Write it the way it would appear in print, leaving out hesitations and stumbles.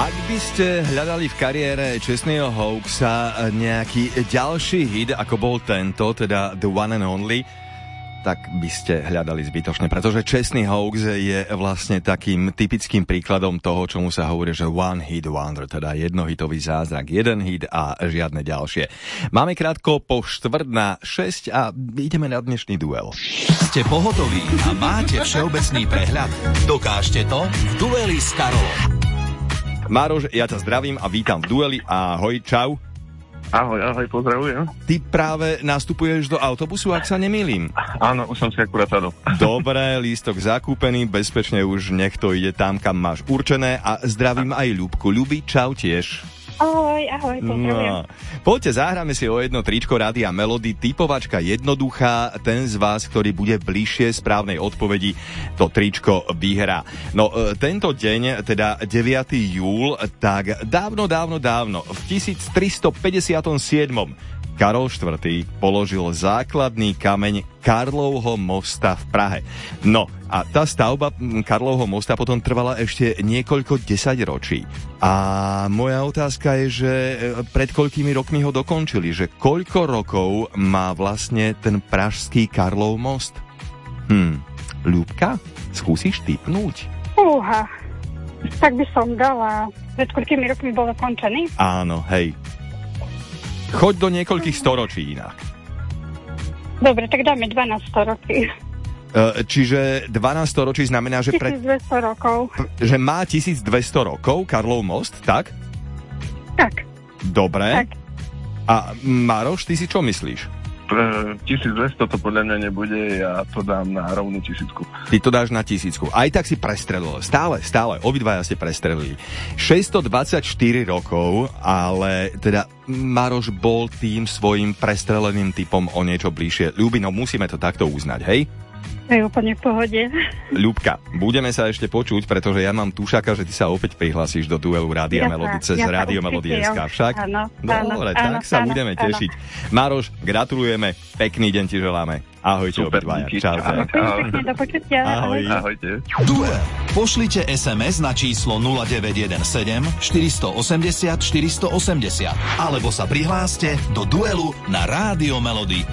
Ak by ste hľadali v kariére Chesneyho Hawkesa nejaký ďalší hit, ako bol tento, teda The One and Only, tak by ste hľadali zbytočne, pretože Chesney Hawkes je vlastne takým typickým príkladom toho, čomu sa hovorí, že one hit wonder, teda jednohitový zázrak, jeden hit a žiadne ďalšie. Máme krátko po 5:45 a ideme na dnešný duel. Ste pohotoví a máte všeobecný prehľad? Dokážte to v dueli s Karolom. Mároš, ja ťa zdravím a vítam v dueli. Ahoj, čau. Ahoj, pozdravujem. Ty práve nastupuješ do autobusu, ak sa nemýlim. Áno, už som si akurát sadol. Dobre, lístok zakúpený, bezpečne už nech to ide tam, kam máš určené a zdravím aj Ľubku. Ľubi, čau tiež. Ahoj, pozdravujem. No. Poďte, zahráme si o jedno tričko Rádia Melody. Typovačka jednoduchá, ten z vás, ktorý bude bližšie správnej odpovedi, to tričko vyhrá. No, tento deň, teda 9. júl, tak dávno, v 1357. Karol IV. položil základný kameň Karlovho mosta v Prahe. No a tá stavba Karlovho mosta potom trvala ešte niekoľko desaťročí. A moja otázka je, že pred koľkými rokmi ho dokončili? Že koľko rokov má vlastne ten pražský Karlov most? Ľubka, skúsiš tipnúť? Tak by som dala, pred koľkými rokmi bol dokončený? Áno, hej. Choď do niekoľkých storočí inak. Dobre, tak dáme 12 storočí. Čiže 12 storočí znamená, že 1200 rokov. Že má 1200 rokov Karlov most, tak? Tak. Dobre. Tak. A Maroš, ty si čo myslíš? 1200 to podľa mňa nebude, ja to dám na rovnú 1000. Ty to dáš na 1000. Aj tak si prestrelil. Stále. Obidvaja ste prestrelili. 624 rokov, ale teda Maroš bol tým svojim prestreleným typom o niečo bližšie. Ľubino, musíme to takto uznať, hej? To je úplne v pohode. Ľubka, budeme sa ešte počuť, pretože ja mám tušaka, že ty sa opäť prihlasíš do duelu Rádia Melody cez Rádio Melody.sk však. Áno, dobre, tak sa budeme tešiť. Mároš, gratulujeme, pekný deň ti želáme. Ahojte obidvaja. Čaute. Pekne, do počutia. Ahojte. Duel. Pošlite SMS na číslo 0917 480 480 alebo sa prihláste do duelu na Rádio Melody.